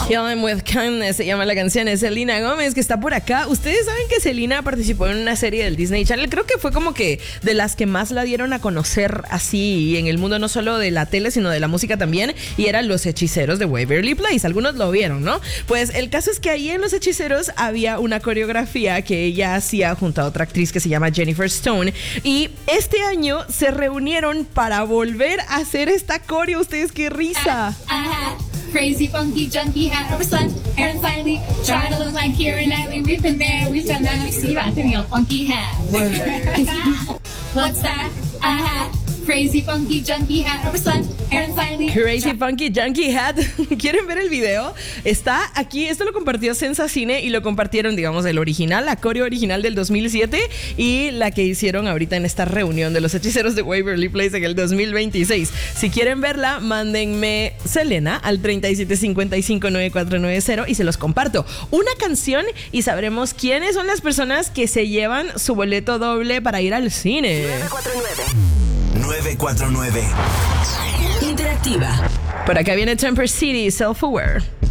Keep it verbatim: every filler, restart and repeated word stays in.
Kill Him With Kindness se llama la canción, es Selena Gómez que está por acá. Ustedes saben que Selena participó en una serie del Disney Channel, creo que fue como que de las que más la dieron a conocer así en el mundo, no solo de la tele sino de la música también, y eran Los Hechiceros de Waverly Place. Algunos lo vieron, ¿no? Pues el caso es que ahí en Los Hechiceros había una coreografía que ella hacía junto a otra actriz que se llama Jennifer Stone, y este año se reunieron para volver a hacer esta coreo. Ustedes, qué risa. Uh-huh. Crazy, funky, junky, hat over sun, hair and finally try to look like Keira Knightley. We've been there, we've done that. We see that in your funky hat. What's that? A hat. Crazy, funky, junky, hat over sun, hair and finally. Crazy Funky Junkie Hat. ¿Quieren ver el video? Está aquí, esto lo compartió Sensacine y lo compartieron, digamos, el original, la coreo original del dos mil siete y la que hicieron ahorita en esta reunión de Los Hechiceros de Waverly Place en el dos mil veintiséis. Si quieren verla, mándenme Selena al treinta y siete cincuenta y cinco noventa y cuatro noventa y se los comparto. Una canción y sabremos quiénes son las personas que se llevan su boleto doble para ir al cine. nueve cuatro nueve. nueve cuatro nueve. Interactiva. Por acá viene Temper City, Self-Aware.